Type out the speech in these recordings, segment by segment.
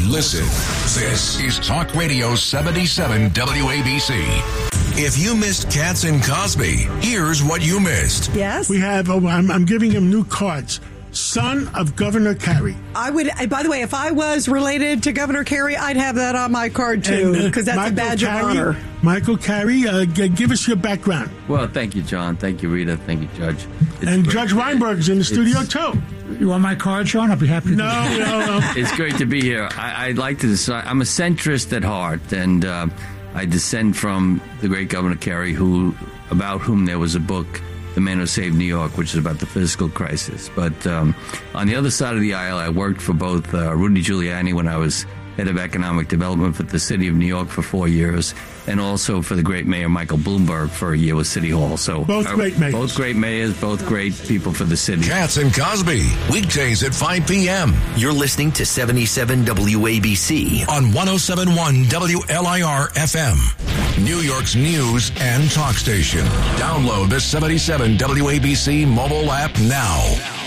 Listen. This is Talk Radio 77 WABC. If you missed Katz and Cosby, here's what you missed. Yes? We have, I'm giving him new cards. Son of Governor Carey. I would, by the way, if I was related to Governor Carey, I'd have that on my card too, because that's Michael a badge of honor. Michael Carey, give us your background. Well, thank you, John. Thank you, Rita. Thank you, Judge. And Judge Weinberg's in the studio too. You want my card, Sean? I'll be happy to. No. It's great to be here. I'd like to decide. I'm a centrist at heart, and I descend from the great Governor Carey, about whom there was a book, The Man Who Saved New York, which is about the fiscal crisis. But on the other side of the aisle, I worked for both Rudy Giuliani when I was head of economic development for the city of New York for 4 years, and also for the great mayor Michael Bloomberg for a year with City Hall. So both great mayors. Both great mayors, both great people for the city. Katz and Cosby, weekdays at 5 p.m. You're listening to 77 WABC on 107.1 WLIR FM, New York's news and talk station. Download the 77 WABC mobile app now.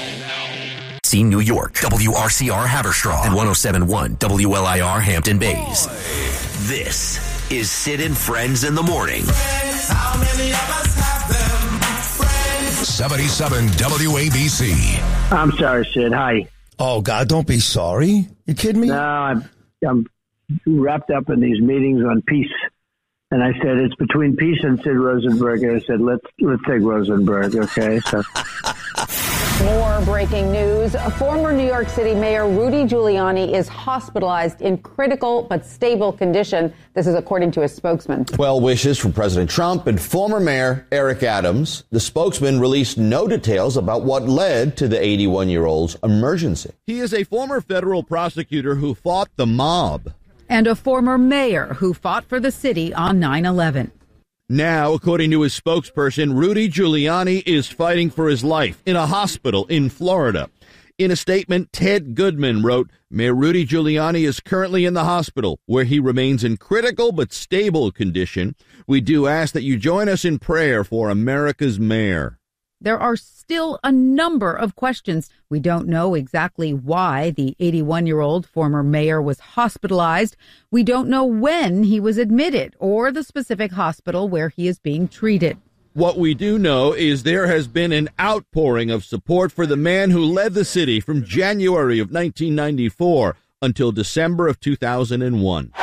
See New York, WRCR Haverstraw, and 107.1 WLIR Hampton Bays. This is Sid and Friends in the Morning. How many of us have them? 77 WABC. I'm sorry, Sid. Hi. Oh, God, don't be sorry. You kidding me? No, I'm wrapped up in these meetings on peace. And I said, it's between peace and Sid Rosenberg. And I said, let's take Rosenberg, okay? So. More breaking news. Former New York City Mayor Rudy Giuliani is hospitalized in critical but stable condition. This is according to his spokesman. Well wishes from President Trump and former Mayor Eric Adams. The spokesman released no details about what led to the 81-year-old's emergency. He is a former federal prosecutor who fought the mob. And a former mayor who fought for the city on 9/11. Now, according to his spokesperson, Rudy Giuliani is fighting for his life in a hospital in Florida. In a statement, Ted Goodman wrote, Mayor Rudy Giuliani is currently in the hospital, where he remains in critical but stable condition. We do ask that you join us in prayer for America's mayor. There are still a number of questions. We don't know exactly why the 81-year-old former mayor was hospitalized. We don't know when he was admitted or the specific hospital where he is being treated. What we do know is there has been an outpouring of support for the man who led the city from January of 1994 until December of 2001.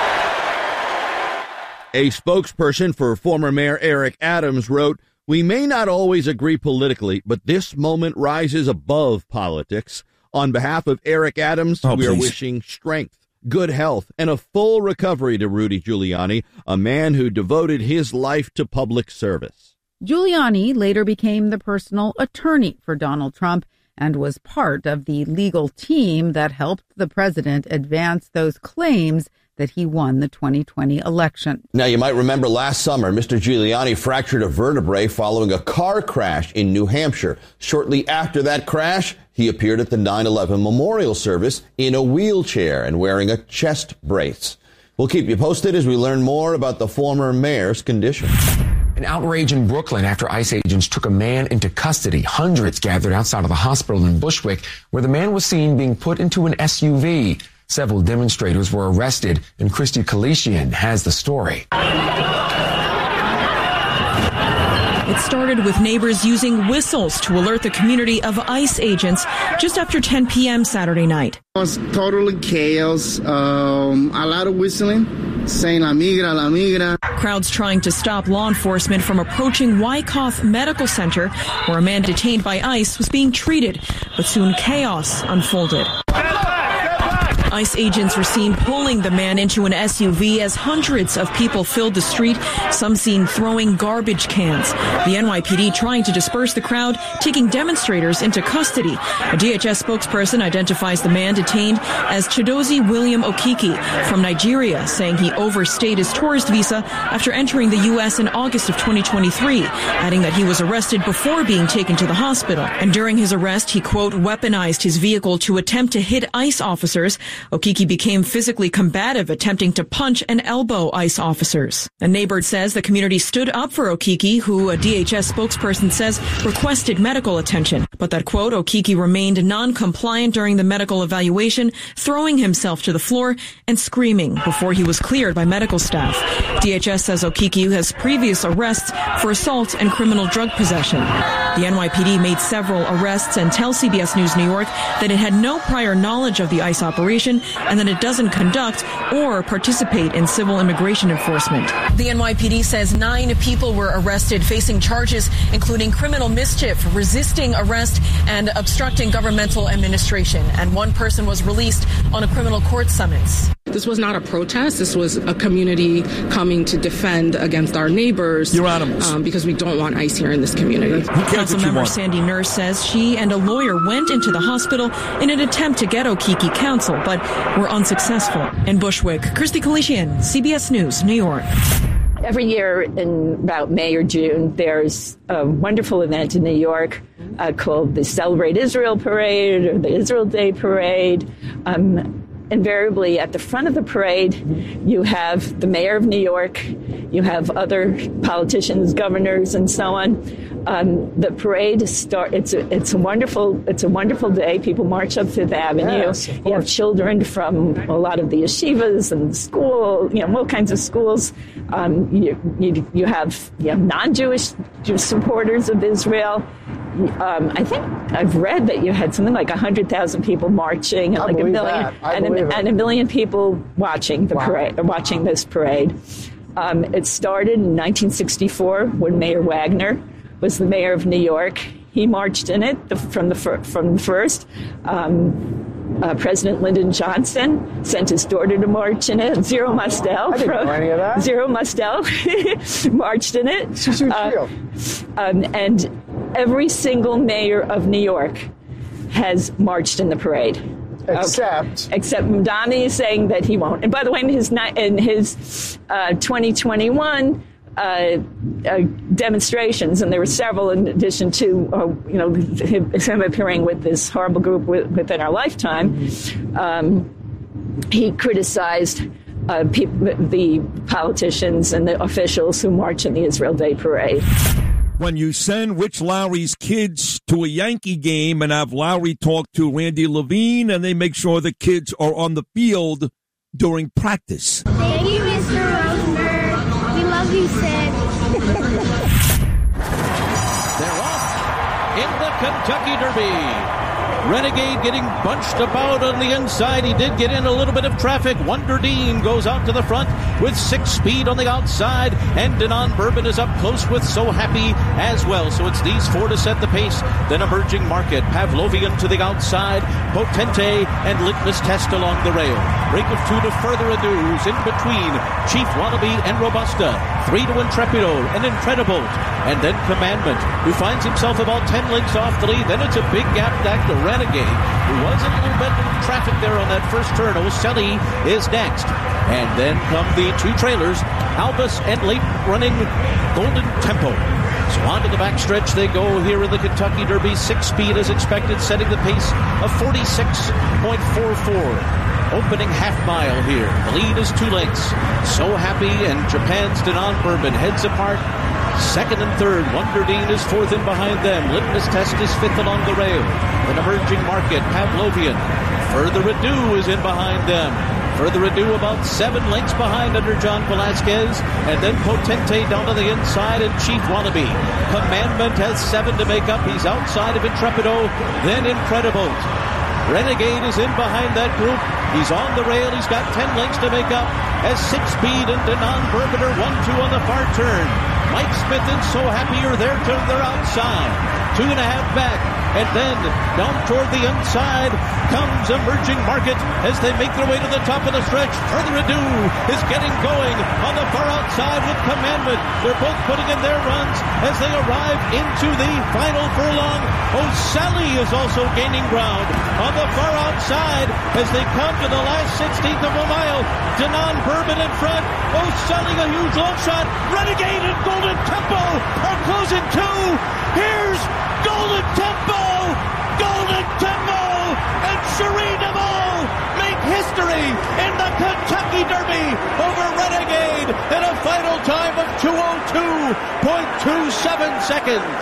A spokesperson for former Mayor Eric Adams wrote, we may not always agree politically, but this moment rises above politics. On behalf of Eric Adams, we are wishing strength, good health, and a full recovery to Rudy Giuliani, a man who devoted his life to public service. Giuliani later became the personal attorney for Donald Trump and was part of the legal team that helped the president advance those claims that he won the 2020 election. Now, you might remember last summer, Mr. Giuliani fractured a vertebrae following a car crash in New Hampshire. Shortly after that crash, he appeared at the 9/11 memorial service in a wheelchair and wearing a chest brace. We'll keep you posted as we learn more about the former mayor's condition. An outrage in Brooklyn after ICE agents took a man into custody. Hundreds gathered outside of the hospital in Bushwick, where the man was seen being put into an SUV. Several demonstrators were arrested, and Christy Kalishian has the story. It started with neighbors using whistles to alert the community of ICE agents just after 10 p.m. Saturday night. It was totally chaos, a lot of whistling, saying la migra, la migra. Crowds trying to stop law enforcement from approaching Wyckoff Medical Center, where a man detained by ICE was being treated, but soon chaos unfolded. ICE agents were seen pulling the man into an SUV as hundreds of people filled the street, some seen throwing garbage cans. The NYPD trying to disperse the crowd, taking demonstrators into custody. A DHS spokesperson identifies the man detained as Chidozie William Okiki from Nigeria, saying he overstayed his tourist visa after entering the U.S. in August of 2023, adding that he was arrested before being taken to the hospital. And during his arrest, he, quote, weaponized his vehicle to attempt to hit ICE officers. Okeke became physically combative, attempting to punch and elbow ICE officers. A neighbor says the community stood up for Okeke, who a DHS spokesperson says requested medical attention, but that, quote, Okeke remained non-compliant during the medical evaluation, throwing himself to the floor and screaming before he was cleared by medical staff. DHS says Okeke has previous arrests for assault and criminal drug possession. The NYPD made several arrests and tells CBS News New York that it had no prior knowledge of the ICE operation and that it doesn't conduct or participate in civil immigration enforcement. The NYPD says 9 people were arrested facing charges including criminal mischief, resisting arrest, and obstructing governmental administration. And 1 person was released on a criminal court summons. This was not a protest. This was a community coming to defend against our neighbors. Your animals. Because we don't want ICE here in this community. Councilmember Sandy Nurse says she and a lawyer went into the hospital in an attempt to get Okeke counsel, but were unsuccessful. In Bushwick, Christy Kalishian, CBS News, New York. Every year in about May or June, there's a wonderful event in New York called the Celebrate Israel Parade or the Israel Day Parade. Invariably, at the front of the parade, you have the mayor of New York, you have other politicians, governors, and so on. The parade it's a wonderful day. People march up Fifth Avenue. Yes, you have children from a lot of the yeshivas and school, all kinds of schools. You have non-Jewish supporters of Israel. I think I've read that you had something like 100,000 people marching and like a million people watching the parade, watching this parade. It started in 1964 when Mayor Wagner was the mayor of New York. He marched in it from the first. President Lyndon Johnson sent his daughter to march in it. Zero Mostel. I didn't know any of that. Zero Mostel marched in it. It's a huge deal. And every single mayor of New York has marched in the parade. Except Mamdani is saying that he won't. And by the way, in his 2021 demonstrations, and there were several in addition to him appearing with this horrible group within our lifetime, he criticized the politicians and the officials who march in the Israel Day Parade. When you send Rich Lowry's kids to a Yankee game and have Lowry talk to Randy Levine, and they make sure the kids are on the field during practice. Thank you, Mr. Rosenberg. We love you, Sid. They're off in the Kentucky Derby. Renegade getting bunched about on the inside. He did get in a little bit of traffic. Wonder Dean goes out to the front with 6 speed on the outside, and Denon Bourbon is up close with So Happy as well. So it's these 4 to set the pace. Then Emerging Market, Pavlovian to the outside, Potente and Litmus Test along the rail. Break of 2 to Further Adu's in between Chief Wannabe and Robusta. 3 to Intrepido and Incredibolt, and then Commandment, who finds himself about 10 lengths off the lead. Then it's a big gap back to Renegade, who was in a little bit of traffic there on that first turn. Ocelli is next. And then come the 2 trailers, Albus and late running Golden Tempo. So on to the backstretch they go here in the Kentucky Derby. 6 speed as expected, setting the pace of 46.44. Opening half mile here. The lead is 2 lengths. So Happy and Japan's Denon Bourbon heads apart. Second and third. Wonder Dean is 4th in behind them. Litmus Test is 5th along the rail. An Emerging Market, Pavlovian. Further Ado is in behind them. Further Ado about 7 lengths behind under John Velasquez. And then Potente down to the inside and Chief Wannabe. Commandment has 7 to make up. He's outside of Intrepido. Then Incredibolt. Renegade is in behind that group. He's on the rail. He's got 10 lengths to make up as 6 speed and Denon Bourbon are 1-2 on the far turn. Mike Smith and So Happy are there to their outside. 2.5 back. And then down toward the inside comes Emerging Market as they make their way to the top of the stretch. Further Ado is getting going on the far outside with Commandment. They're both putting in their runs as they arrive into the final furlong. Ocelli is also gaining ground on the far outside as they come to the last 16th of a mile. Denon Bourbon in front. Ocelli a huge long shot. Renegade and Golden Tempo are closing too. Here's Golden Tempo! Golden Tempo! And Cherie DeVaux make history! victory in the Kentucky Derby over Renegade in a final time of 2:02.27 seconds.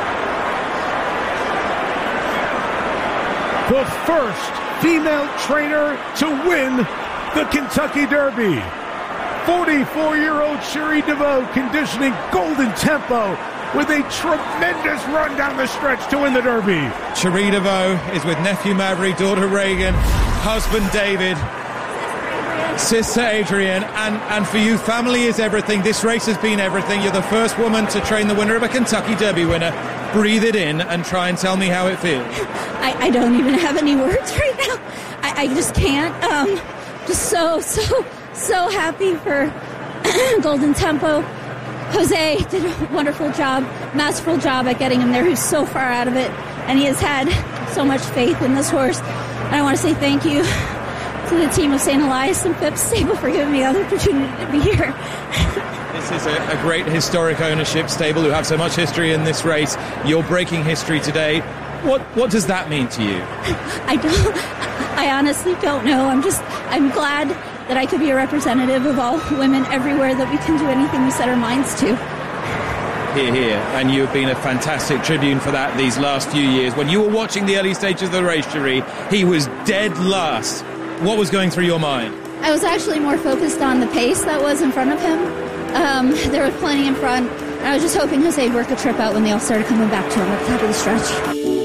The first female trainer to win the Kentucky Derby. 44-year-old Cherie DeVoe conditioning Golden Tempo with a tremendous run down the stretch to win the Derby. Cherie DeVoe is with nephew Maverick, daughter Reagan, husband David, sister Adrian, and for you, family is everything. This race has been everything. You're the first woman to train the winner of a Kentucky Derby winner. Breathe it in and try and tell me how it feels. I don't even have any words right now. I just can't. Just so happy for Golden Tempo. Jose did a wonderful job, masterful job at getting him there. He's so far out of it, and he has had so much faith in this horse. And I want to say thank you to the team of St. Elias and Phipps Stable for giving me the opportunity to be here. This is a great historic ownership stable who have so much history in this race. You're breaking history today. What does that mean to you? I honestly don't know. I'm glad that I could be a representative of all women everywhere, that we can do anything we set our minds to. Here. And you've been a fantastic tribune for that these last few years. When you were watching the early stages of the race, Cherie, he was dead last. What was going through your mind? I was actually more focused on the pace that was in front of him. There was plenty in front. I was just hoping Jose would work a trip out when they all started coming back to him at the top of the stretch.